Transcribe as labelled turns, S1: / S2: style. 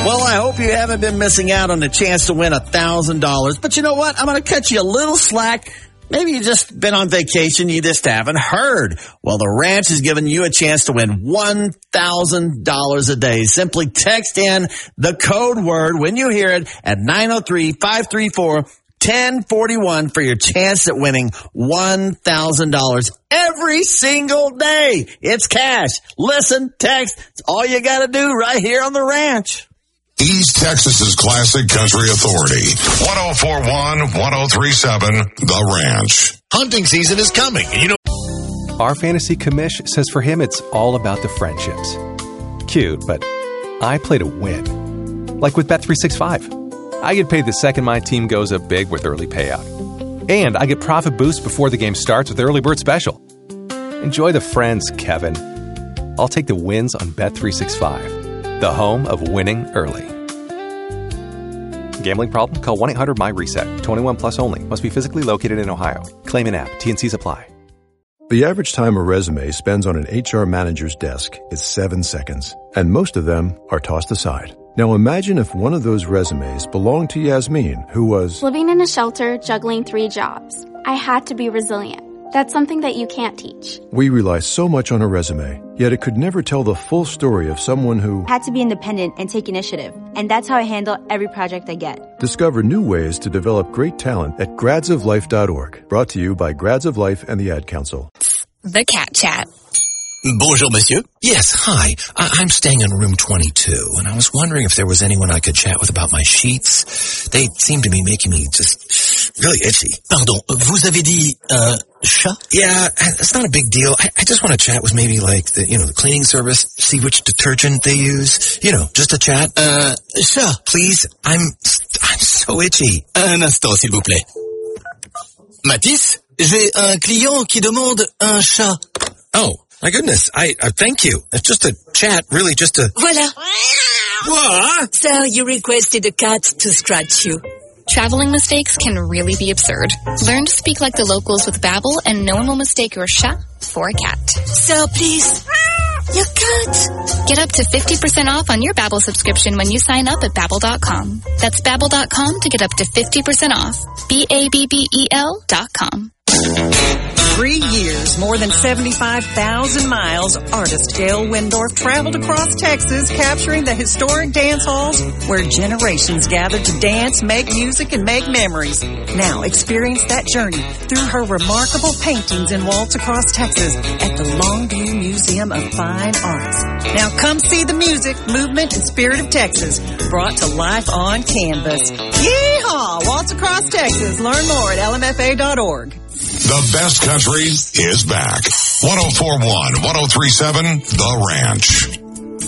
S1: Well, I hope you haven't been missing out on the chance to win $1,000. But you know what? I'm going to cut you a little slack. Maybe you just been on vacation. You just haven't heard. Well, the ranch is giving you a chance to win $1,000 a day. Simply text in the code word when you hear it at 903-534-1041 for your chance at winning $1,000 every single day. It's cash. Listen, text. It's all you got to do right here on the ranch.
S2: East Texas's classic country authority. 104.1, 103.7, The Ranch.
S3: Hunting season is coming.
S4: Our fantasy commish says for him it's all about the friendships. Cute, but I play to win. Like with Bet365. I get paid the second my team goes up big with early payout. And I get profit boost before the game starts with Early Bird Special. Enjoy the friends, Kevin. I'll take the wins on Bet365. The home of winning early. Gambling problem? Call 1-800-MY-RESET. 21 plus only. Must be physically located in Ohio. Claim in app. T&Cs apply.
S5: The average time a resume spends on an HR manager's desk is 7 seconds, and most of them are tossed aside. Now imagine if one of those resumes belonged to Yasmin, who was
S6: living in a shelter, juggling 3 jobs. I had to be resilient. That's something that you can't teach.
S5: We rely so much on a resume, yet it could never tell the full story of someone who
S7: had to be independent and take initiative. And that's how I handle every project I get.
S5: Discover new ways to develop great talent at gradsoflife.org. Brought to you by Grads of Life and the Ad Council.
S8: The Cat Chat.
S3: Bonjour, monsieur. Yes, hi. I'm staying in room 22, and I was wondering if there was anyone I could chat with about my sheets. They seem to be making me just really itchy. Pardon, vous avez dit, chat? Yeah, it's not a big deal. I just want to chat with maybe like the cleaning service, see which detergent they use. Just a chat. Chat. Please, I'm so itchy. Un instant, s'il vous plaît. Matisse, j'ai un client qui demande un chat. Oh. My goodness, I thank you. It's just a chat, really just a...
S8: Voilà.
S3: What?
S8: So you requested a cat to scratch you.
S9: Traveling mistakes can really be absurd. Learn to speak like the locals with Babbel, and no one will mistake your chat for a cat.
S8: So please, your cat.
S9: Get up to 50% off on your Babbel subscription when you sign up at Babbel.com. That's Babbel.com to get up to 50% off. Babbel.com.
S10: 3 years, more than 75,000 miles, artist Gail Windorf traveled across Texas, capturing the historic dance halls where generations gathered to dance, make music, and make memories. Now experience that journey through her remarkable paintings and waltz across Texas at the Longview Museum of Fine Arts. Now come see the music, movement, and spirit of Texas brought to life on canvas. Yeehaw! Waltz across Texas. Learn more at lmfa.org.
S2: The best country is back. 104.1, 103.7, The Ranch.